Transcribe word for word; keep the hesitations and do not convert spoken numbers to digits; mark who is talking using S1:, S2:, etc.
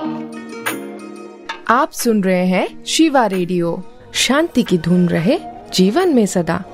S1: आप सुन रहे हैं शिवा रेडियो। शांति की धुन रहे जीवन में सदा।